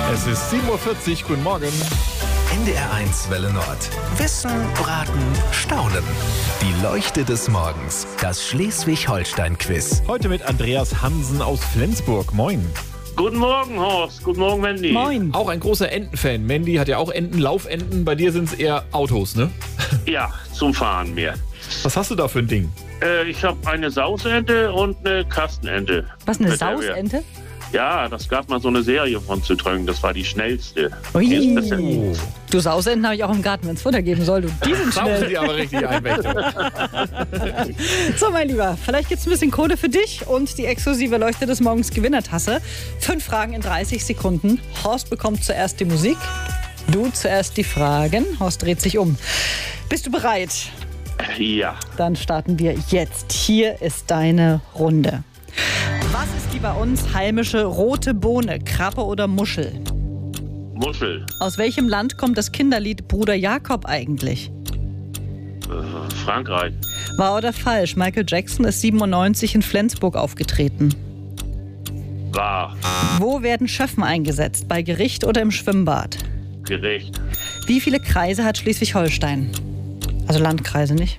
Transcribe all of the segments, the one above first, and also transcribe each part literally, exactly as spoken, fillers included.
Es ist sieben Uhr vierzig, guten Morgen. N D R eins Welle Nord. Wissen, Raten, Staunen. Die Leuchte des Morgens. Das Schleswig-Holstein-Quiz. Heute mit Andreas Hansen aus Flensburg. Moin. Guten Morgen, Horst. Guten Morgen, Mandy. Moin. Auch ein großer Entenfan. Mandy hat ja auch Enten, Laufenten. Bei dir sind es eher Autos, ne? Ja, zum Fahren mehr. Was hast du da für ein Ding? Äh, ich habe eine Sausente und eine Kastenente. Was, eine Mit der wir- Sausente? Ja, das gab mal so eine Serie von Citroën. Das war die schnellste. Ui. Die ist besser. Oh. Du Sausenten habe ich auch im Garten, wenn es Futter geben soll. Du, die sind Saufen schnell. die aber richtig ein, Wächter. So, mein Lieber, vielleicht gibt es ein bisschen Kohle für dich und die exklusive Leuchte des Morgens Gewinnertasse. Fünf Fragen in dreißig Sekunden. Horst bekommt zuerst die Musik, du zuerst die Fragen. Horst dreht sich um. Bist du bereit? Ja, Dann starten wir jetzt. Hier ist deine Runde. Was ist die bei uns heimische rote Bohne, Krabbe oder Muschel? Muschel. Aus welchem Land kommt das Kinderlied Bruder Jakob eigentlich? Äh, Frankreich. Wahr oder falsch? Michael Jackson ist siebenundneunzig in Flensburg aufgetreten. War. Wo werden Schöffen eingesetzt? Bei Gericht oder im Schwimmbad? Gericht. Wie viele Kreise hat Schleswig-Holstein? Also Landkreise, nicht?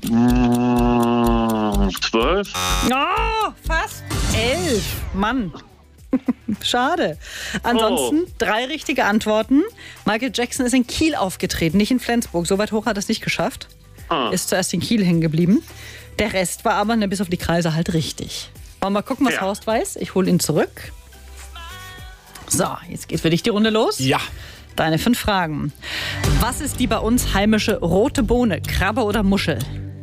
Mmh, zwölf. Oh, fast elf. Mann. Schade. Ansonsten Oh. drei richtige Antworten. Michael Jackson ist in Kiel aufgetreten, nicht in Flensburg. So weit hoch hat er es nicht geschafft. Ah. Ist zuerst in Kiel hängen geblieben. Der Rest war aber, ne, bis auf die Kreise, halt richtig. Wollen wir mal gucken, was Ja. Horst weiß? Ich hole ihn zurück. So, jetzt geht für dich die Runde los. Ja. Deine fünf Fragen. Was ist die bei uns heimische rote Bohne, Krabbe oder Muschel?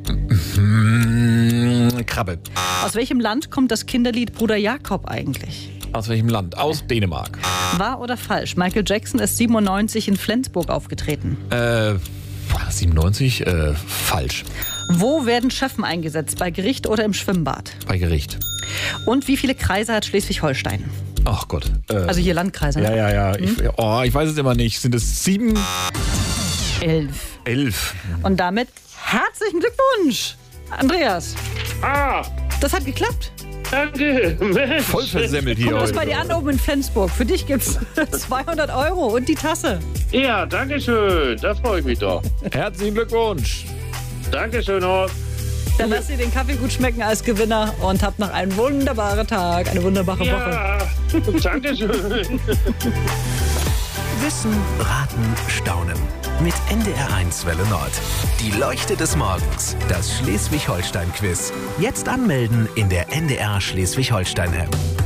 Mmh, Krabbe. Aus welchem Land kommt das Kinderlied Bruder Jakob eigentlich? Aus welchem Land? Aus Dänemark. Wahr oder falsch? Michael Jackson ist siebenundneunzig in Flensburg aufgetreten. Äh, war das siebenundneunzig? Äh, falsch. Wo werden Schöffen eingesetzt? Bei Gericht oder im Schwimmbad? Bei Gericht. Und wie viele Kreise hat Schleswig-Holstein? Ach Gott. Äh, Also hier Landkreise. ja, ja, ja. Ich, oh, ich weiß es immer nicht. Sind es sieben? Elf. Elf. Und damit herzlichen Glückwunsch, Andreas. Ah, Das hat geklappt. danke. Mensch. Voll versemmelt hier Guck das heute. bei dir an oben in Flensburg. Für dich gibt's zweihundert Euro und die Tasse. Ja, danke schön. Da freue ich mich doch. Herzlichen Glückwunsch. Dankeschön, Horst. Dann lass dir den Kaffee gut schmecken als Gewinner und habt noch einen wunderbaren Tag, eine wunderbare Woche. Ja, Dankeschön. Wissen, Raten, Staunen. Mit N D R eins Welle Nord. Die Leuchte des Morgens. Das Schleswig-Holstein-Quiz. Jetzt anmelden in der N D R Schleswig-Holstein-App.